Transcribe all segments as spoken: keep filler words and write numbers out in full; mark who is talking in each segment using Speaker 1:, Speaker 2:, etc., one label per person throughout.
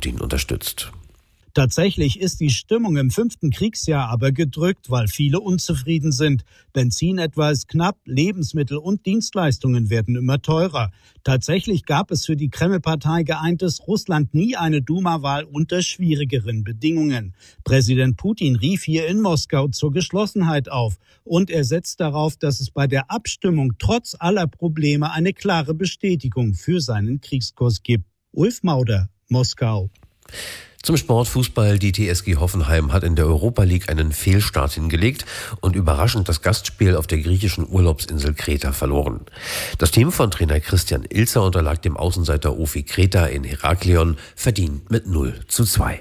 Speaker 1: Putin unterstützt.
Speaker 2: Tatsächlich ist die Stimmung im fünften Kriegsjahr aber gedrückt, weil viele unzufrieden sind. Benzin etwa ist knapp, Lebensmittel und Dienstleistungen werden immer teurer. Tatsächlich gab es für die Kreml-Partei geeintes Russland nie eine Duma-Wahl unter schwierigeren Bedingungen. Präsident Putin rief hier in Moskau zur Geschlossenheit auf und er setzt darauf, dass es bei der Abstimmung trotz aller Probleme eine klare Bestätigung für seinen Kriegskurs gibt. Ulf Mauder, Moskau.
Speaker 1: Zum Sport Fußball. Die T S G Hoffenheim hat in der Europa League einen Fehlstart hingelegt und überraschend das Gastspiel auf der griechischen Urlaubsinsel Kreta verloren. Das Team von Trainer Christian Ilzer unterlag dem Außenseiter Ofi Kreta in Heraklion verdient mit null zu zwei.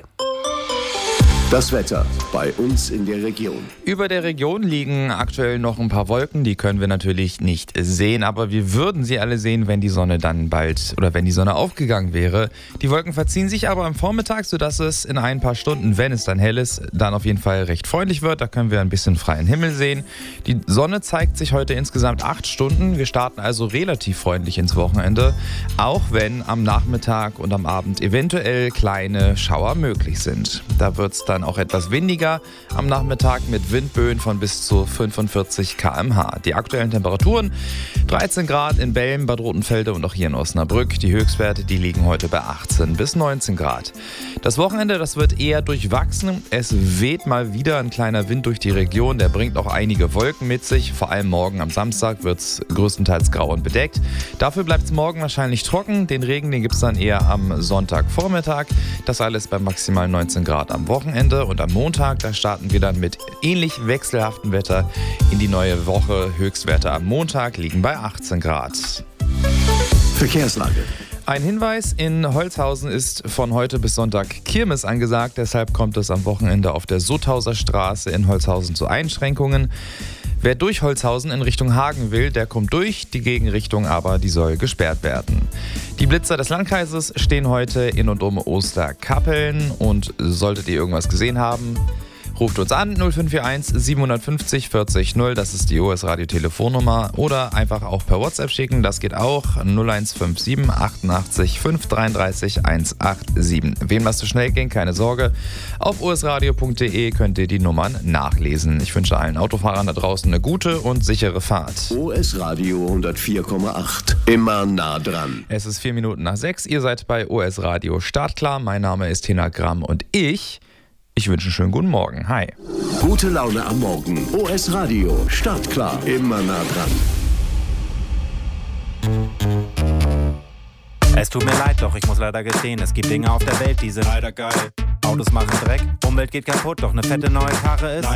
Speaker 3: Das Wetter bei uns in der Region.
Speaker 4: Über der Region liegen aktuell noch ein paar Wolken, die können wir natürlich nicht sehen, aber wir würden sie alle sehen, wenn die Sonne dann bald oder wenn die Sonne aufgegangen wäre. Die Wolken verziehen sich aber am Vormittag, sodass es in ein paar Stunden, wenn es dann hell ist, dann auf jeden Fall recht freundlich wird. Da können wir ein bisschen freien Himmel sehen. Die Sonne zeigt sich heute insgesamt acht Stunden. Wir starten also relativ freundlich ins Wochenende, auch wenn am Nachmittag und am Abend eventuell kleine Schauer möglich sind. Da wird es dann auch etwas windiger am Nachmittag mit Windböen von bis zu fünfundvierzig Kilometer pro Stunde. Die aktuellen Temperaturen dreizehn Grad in Belm, Bad Rotenfelde und auch hier in Osnabrück. Die Höchstwerte, die liegen heute bei achtzehn bis neunzehn Grad. Das Wochenende, das wird eher durchwachsen. Es weht mal wieder ein kleiner Wind durch die Region. Der bringt auch einige Wolken mit sich. Vor allem morgen am Samstag wird es größtenteils grau und bedeckt. Dafür bleibt es morgen wahrscheinlich trocken. Den Regen, den gibt es dann eher am Sonntagvormittag. Das alles bei maximal neunzehn Grad am Wochenende. Und am Montag, da starten wir dann mit ähnlich wechselhaftem Wetter in die neue Woche. Höchstwerte am Montag liegen bei achtzehn Grad.
Speaker 3: Verkehrslage.
Speaker 4: Ein Hinweis: In Holzhausen ist von heute bis Sonntag Kirmes angesagt. Deshalb kommt es am Wochenende auf der Sotthauser Straße in Holzhausen zu Einschränkungen. Wer durch Holzhausen in Richtung Hagen will, der kommt durch. Die Gegenrichtung aber, die soll gesperrt werden. Die Blitzer des Landkreises stehen heute in und um Osterkappeln. Und solltet ihr irgendwas gesehen haben, ruft uns an null fünf vier eins sieben fünf null vierzig null, das ist die O S Radio Telefonnummer, oder einfach auch per WhatsApp schicken, das geht auch null eins fünf sieben achtundachtzig fünf dreiunddreißig hundertsiebenundachtzig. Wem was zu schnell ging, keine Sorge, auf o s radio punkt d e könnt ihr die Nummern nachlesen. Ich wünsche allen Autofahrern da draußen eine gute und sichere Fahrt.
Speaker 3: O S Radio hundertvier Komma acht, immer nah dran.
Speaker 4: Es ist vier Minuten nach sechs, ihr seid bei O S Radio Startklar, mein Name ist Tina Gramm und ich... Ich wünsche einen schönen guten Morgen. Hi.
Speaker 3: Gute Laune am Morgen. O S Radio. Startklar. Immer nah dran.
Speaker 5: Es tut mir leid, doch ich muss leider gestehen, es gibt Dinge auf der Welt, die sind leider geil. Autos machen Dreck, Umwelt geht kaputt, doch eine fette neue Karre ist...